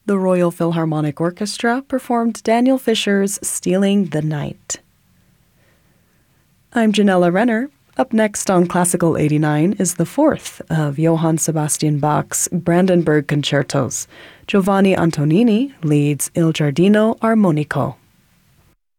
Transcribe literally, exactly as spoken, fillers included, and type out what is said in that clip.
The Royal Philharmonic Orchestra performed Daniel Fisher's Stealing the Night. I'm Janella Renner. Up next on Classical eighty-nine is the fourth of Johann Sebastian Bach's Brandenburg concertos. Giovanni Antonini leads Il Giardino Armonico.